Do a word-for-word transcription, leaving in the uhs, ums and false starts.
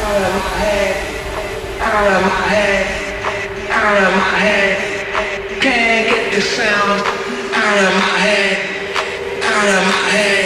out of my head, out of my head, out of my head. Can't get the sound.